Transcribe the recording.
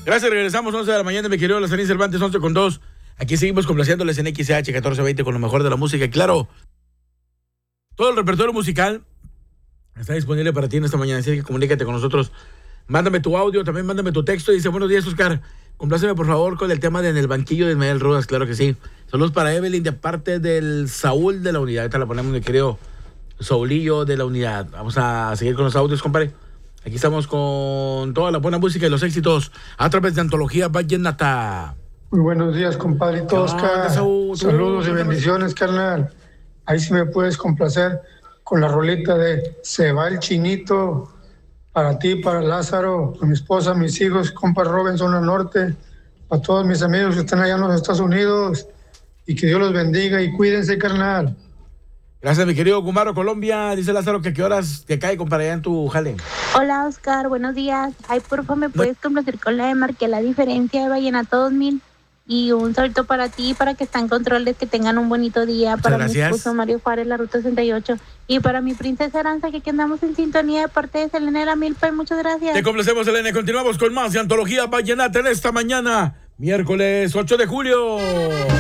Gracias, regresamos 11 de la mañana, mi querido Lazarín Cervantes, 11:02. Aquí seguimos complaciéndoles en XH 1420 con lo mejor de la música. Y claro, todo el repertorio musical está disponible para ti en esta mañana, así que comunícate con nosotros. Mándame tu audio, también mándame tu texto. Dice, buenos días, Oscar. Compláceme, por favor, con el tema de En el banquillo de Ismael Rodas. Claro que sí. Saludos para Evelyn de parte del Saúl de la unidad. Ahorita la ponemos, mi querido Saulillo de la unidad. Vamos a seguir con los audios, compadre. Aquí estamos con toda la buena música y los éxitos a través de Antología Vallenata. Muy buenos días, compadrito Oscar. Saludos y bendiciones, carnal. Ahí sí me puedes complacer con la rolita de Se va el chinito. Para ti, para Lázaro, para mi esposa, mis hijos, compa Robinson al norte, a todos mis amigos que están allá en los Estados Unidos, y que Dios los bendiga y cuídense, carnal. Gracias, mi querido Gumaro, Colombia. Dice Lázaro que a qué horas te cae, compadre, allá en tu jale. Hola, Oscar, buenos días. Ay, por favor, ¿me puedes complacer con la de Marqué la Diferencia de Vallenato 2000? Y un saludo para ti, para que están controles, que tengan un bonito día. Para mi esposo Mario Juárez, la Ruta 68. Y para mi princesa Aranza, que aquí andamos en sintonía de parte de Selena de la Milpa. Y muchas gracias. Te complacemos, Selena. Continuamos con más de Antología Vallenata en esta mañana, miércoles 8 de julio.